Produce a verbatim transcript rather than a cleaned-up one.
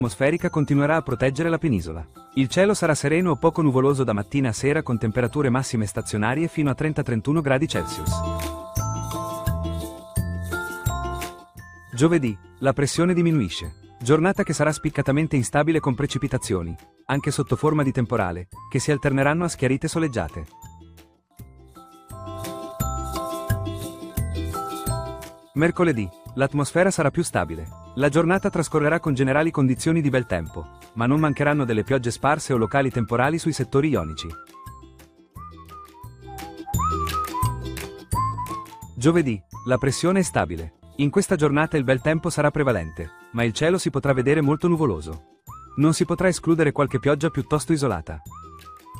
atmosferica continuerà a proteggere la penisola. Il cielo sarà sereno o poco nuvoloso da mattina a sera con temperature massime stazionarie fino a trenta trentuno gradi Celsius. Giovedì, la pressione diminuisce. Giornata che sarà spiccatamente instabile con precipitazioni, anche sotto forma di temporale, che si alterneranno a schiarite soleggiate. Mercoledì, l'atmosfera sarà più stabile. La giornata trascorrerà con generali condizioni di bel tempo, ma non mancheranno delle piogge sparse o locali temporali sui settori ionici. Giovedì, la pressione è stabile. In questa giornata il bel tempo sarà prevalente, ma il cielo si potrà vedere molto nuvoloso. Non si potrà escludere qualche pioggia piuttosto isolata.